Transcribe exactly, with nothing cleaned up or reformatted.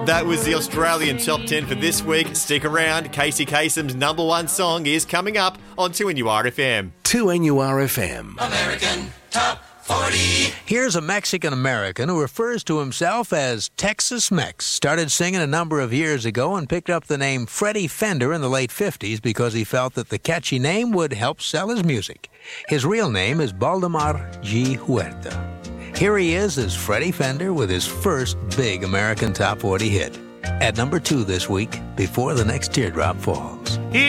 That was the Australian Top ten for this week. Stick around. Casey Kasem's number one song is coming up on two N U R F M. two N U R F M. American Top forty. Here's a Mexican-American who refers to himself as Texas Mex. Started singing a number of years ago and picked up the name Freddie Fender in the late fifties because he felt that the catchy name would help sell his music. His real name is Valdemar G. Huerta. Here he is as Freddie Fender with his first big American Top forty hit. At number two this week, Before the Next Teardrop Falls.